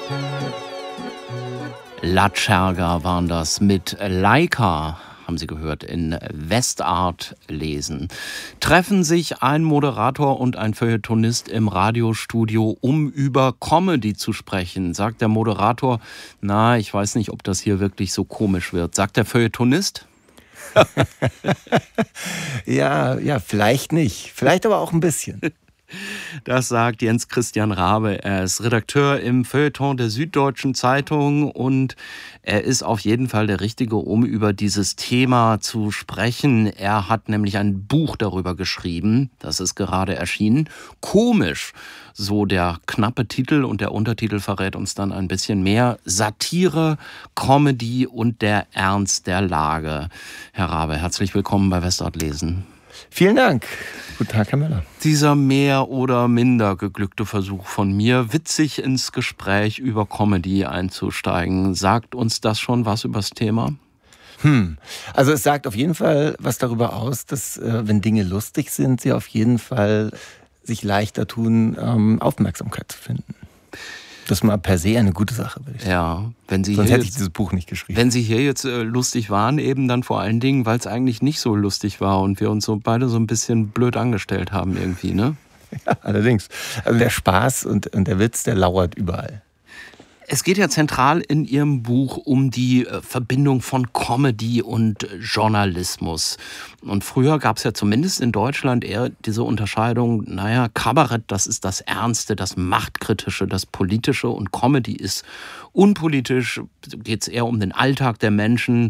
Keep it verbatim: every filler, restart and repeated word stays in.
Latscherger waren das mit Laika, haben Sie gehört, in Westart lesen. Treffen sich ein Moderator und ein Feuilletonist im Radiostudio, um über Comedy zu sprechen. Sagt der Moderator, na, ich weiß nicht, ob das hier wirklich so komisch wird. Sagt der Feuilletonist? ja, ja, vielleicht nicht. Vielleicht aber auch ein bisschen. Das sagt Jens Christian Rabe. Er ist Redakteur im Feuilleton der Süddeutschen Zeitung und er ist auf jeden Fall der Richtige, um über dieses Thema zu sprechen. Er hat nämlich ein Buch darüber geschrieben, das ist gerade erschienen. Komisch, so der knappe Titel, und der Untertitel verrät uns dann ein bisschen mehr. Satire, Comedy und der Ernst der Lage. Herr Rabe, herzlich willkommen bei Westart lesen. Vielen Dank. Guten Tag, Herr Müller. Dieser mehr oder minder geglückte Versuch von mir, witzig ins Gespräch über Comedy einzusteigen, sagt uns das schon was über das Thema? Hm. Also es sagt auf jeden Fall was darüber aus, dass äh, wenn Dinge lustig sind, sie auf jeden Fall sich leichter tun, ähm, Aufmerksamkeit zu finden. Das ist mal per se eine gute Sache, würde ich sagen. Ja, wenn Sie Sonst hier hätte ich jetzt, dieses Buch nicht geschrieben. Wenn Sie hier jetzt äh, lustig waren, eben dann vor allen Dingen, weil es eigentlich nicht so lustig war und wir uns so beide so ein bisschen blöd angestellt haben irgendwie, ne? Ja, allerdings. Also der Spaß und, und der Witz, der lauert überall. Es geht ja zentral in Ihrem Buch um die Verbindung von Comedy und Journalismus. Und früher gab es ja zumindest in Deutschland eher diese Unterscheidung, naja, Kabarett, das ist das Ernste, das Machtkritische, das Politische, und Comedy ist unpolitisch, geht es eher um den Alltag der Menschen.